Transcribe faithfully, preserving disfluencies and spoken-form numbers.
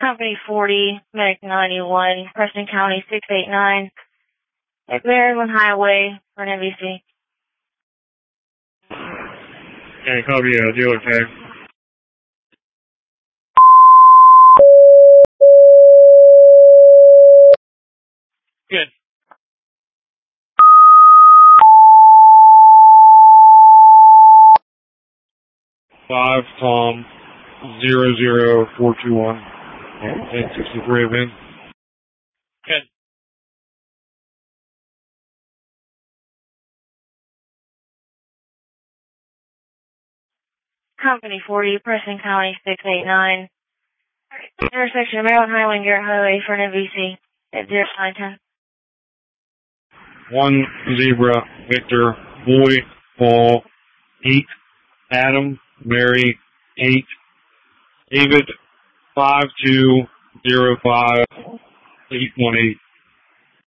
Company forty, Medic ninety-one, Preston County six eight nine, at Maryland Highway for an M V C. Okay, copy, uh, dealer tag. Good. Five Tom zero zero four two one and sixty three of in. Good. Company forty, Preston County six eight nine, intersection of Maryland Highway and Garrett Highway for an M V C at zero nine ten. One Zebra, Victor, Boy, Paul, eight, Adam, Mary, eight, David, five two zero five eight one eight.